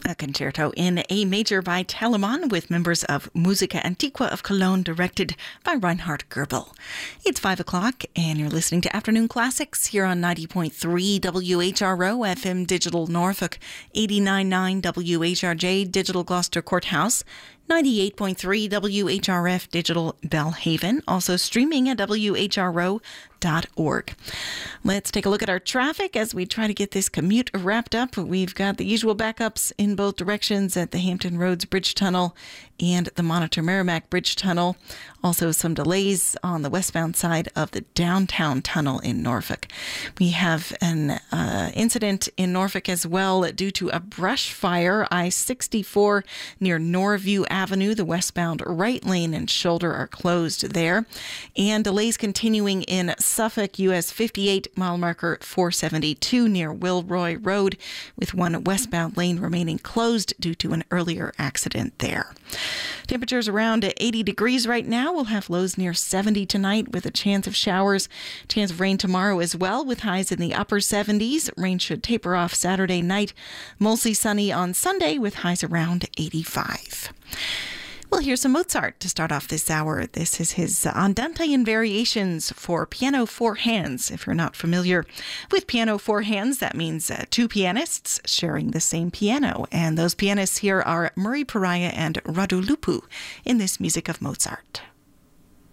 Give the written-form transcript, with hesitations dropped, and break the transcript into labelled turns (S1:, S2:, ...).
S1: a concerto in A major by Telemann with members of Musica Antiqua of Cologne, directed by Reinhard Goebel. It's 5 o'clock, and you're listening to Afternoon Classics here on 90.3 WHRO FM Digital Norfolk, 89.9 WHRJ Digital Gloucester Courthouse, 98.3 WHRF Digital Belhaven, also streaming at WHRO.org. Let's take a look at our traffic as we try to get this commute wrapped up. We've got the usual backups in both directions at the Hampton Roads Bridge Tunnel and the Monitor Merrimack Bridge Tunnel. Also some delays on the westbound side of the downtown tunnel in Norfolk. We have an incident in Norfolk as well due to a brush fire. I-64 near Norview Avenue, the westbound right lane and shoulder are closed there. And delays continuing in Suffolk, US 58 mile marker 472 near Wilroy Road, with one westbound lane remaining closed due to an earlier accident there. Temperatures around 80 degrees right now. We'll have lows near 70 tonight with a chance of showers. Chance of rain tomorrow as well, with highs in the upper 70s. Rain should taper off Saturday night. Mostly sunny on Sunday with highs around 85. Well, here's some Mozart to start off this hour. This is his Andante in Variations for piano four hands. If you're not familiar with piano four hands, that means two pianists sharing the same piano. And those pianists here are Murray Pariah and Radu Lupu in this music of Mozart.